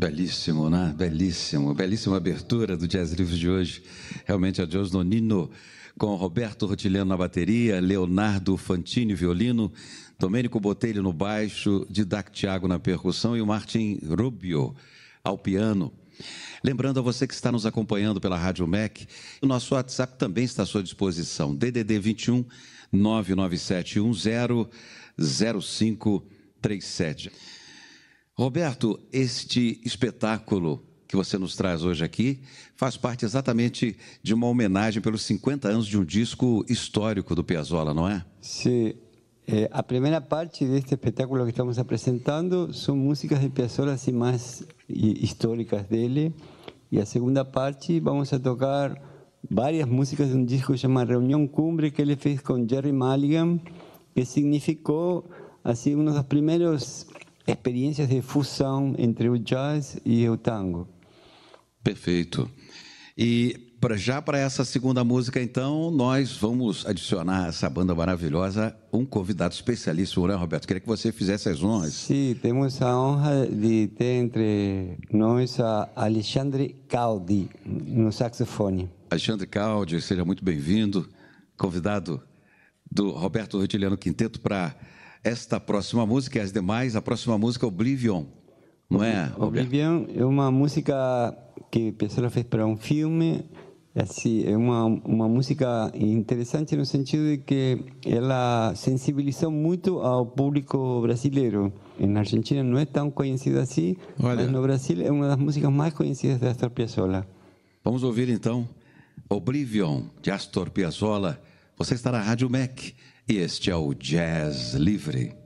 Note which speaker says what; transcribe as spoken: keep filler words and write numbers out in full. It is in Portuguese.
Speaker 1: Belíssimo, né? Belíssimo. Belíssima abertura do Jazz Livre de hoje. Realmente a Joe's Nonino, com Roberto Rotiliano na bateria, Leonardo Fantini violino, Domênico Botelho no baixo, Didac Thiago na percussão e o Martin Rubio ao piano. Lembrando a você que está nos acompanhando pela Rádio M E C, o nosso WhatsApp também está à sua disposição. D D D vinte e um, nove nove sete um zero, zero cinco três sete. Roberto, este espetáculo que você nos traz hoje aqui faz parte exatamente de uma homenagem pelos cinquenta anos de um disco histórico do Piazzolla, não é?
Speaker 2: Sim. Eh, a primeira parte deste espetáculo que estamos apresentando são músicas de Piazzolla assim, mais históricas dele. E a segunda parte vamos a tocar várias músicas de um disco que se chama Reunião Cumbre, que ele fez com Gerry Mulligan, que significou assim, uma das primeiras experiências de fusão entre o jazz e o tango.
Speaker 1: Perfeito. E pra, já para essa segunda música, então, nós vamos adicionar a essa banda maravilhosa um convidado especialíssimo, né, Roberto? Queria que você fizesse as honras.
Speaker 2: Sim, temos a honra de ter entre nós a Alexandre Caldi no saxofone.
Speaker 1: Alexandre Caldi, seja muito bem-vindo. Convidado do Roberto Rotiliano Quinteto para esta próxima música e as demais. A próxima música é Oblivion, não é, Roberto?
Speaker 2: Oblivion é uma música que Piazzolla fez para um filme. Assim, é uma, uma música interessante no sentido de que ela sensibilizou muito ao público brasileiro. Na Argentina não é tão conhecida assim, Olha. mas no Brasil é uma das músicas mais conhecidas de Astor Piazzolla.
Speaker 1: Vamos ouvir então Oblivion, de Astor Piazzolla. Você está na Rádio M E C e este é o Jazz Livre.